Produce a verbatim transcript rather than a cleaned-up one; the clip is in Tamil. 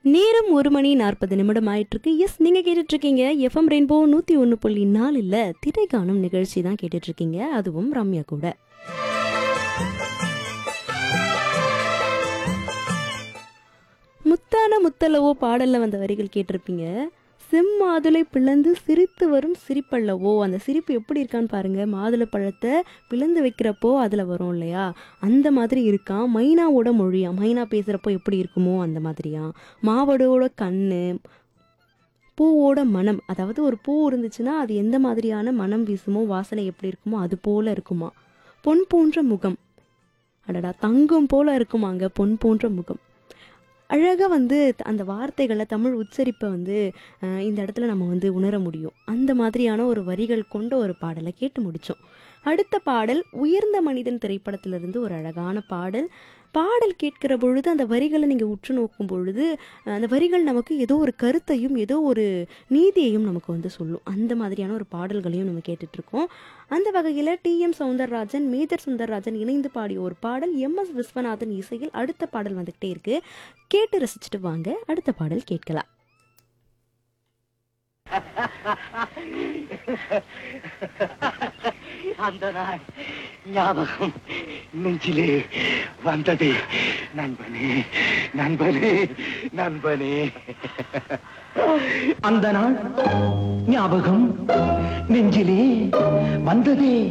நேரம் ஒரு மணி நாற்பது நிமிடம் ஆயிட்டு இருக்கு. எஸ், நீங்க கேட்டுட்டு இருக்கீங்க எஃப்எம் ரெயின்போ நூத்தி ஒன்று புள்ளி நாலுல திரைக்காணும் நிகழ்ச்சி தான் கேட்டுட்டு இருக்கீங்க. அதுவும் ரம்யா கூட. முத்தான முத்தலவோ பாடல்ல வந்த வரிகள் கேட்டிருப்பீங்க. செம்மாதுளை பிளந்து சிரித்து வரும் சிரிப்பல்லவோ, அந்த சிரிப்பு எப்படி இருக்கான்னு பாருங்க. மாதுளை பழத்தை பிளந்து வைக்கிறப்போ அதில் வரும் இல்லையா, அந்த மாதிரி இருக்கான். மைனாவோட மொழியா, மைனா பேசுகிறப்போ எப்படி இருக்குமோ அந்த மாதிரியா. மாவடோட கண்ணு, பூவோட மனம், அதாவது ஒரு பூ இருந்துச்சுன்னா அது எந்த மாதிரியான மனம் வீசுமோ, வாசனை எப்படி இருக்குமோ அது போல இருக்குமா. பொன் போன்ற முகம், அடடா தங்கம் போல இருக்குமாங்க பொன் போன்ற முகம். அழகாக வந்து அந்த வார்த்தைகளை, தமிழ் உச்சரிப்பை வந்து அஹ், இந்த இடத்துல நம்ம வந்து உணர முடியும். அந்த மாதிரியான ஒரு வரிகள் கொண்ட ஒரு பாடலை கேட்டு முடித்தோம். அடுத்த பாடல் உயர்ந்த மனிதன் திரைப்படத்திலிருந்து ஒரு அழகான பாடல். பாடல் கேட்கிற பொழுது அந்த வரிகளை நீங்கள் உற்று நோக்கும் பொழுது அஹ், அந்த வரிகள் நமக்கு ஏதோ ஒரு கருத்தையும் ஏதோ ஒரு நீதியையும் நமக்கு வந்து சொல்லும். அந்த மாதிரியான ஒரு பாடல்களையும் நம்ம கேட்டுட்ருக்கோம். அந்த வகையில் D M Soundararajan, major Sundararajan இணைந்து பாடிய ஒரு பாடல், எம் எஸ் விஸ்வநாதன் இசையில் அடுத்த பாடல் வந்துக்கிட்டே இருக்கு. கேட்டு ரசிச்சுட்டு வாங்க, அடுத்த பாடல் கேட்கலாம். அந்த நாள் ஞாபகம் நெஞ்சிலே வந்தது. நண்பனே நண்பனே நண்பனே, அந்த நாள் ஞாபகம் நெஞ்சிலே வந்ததே.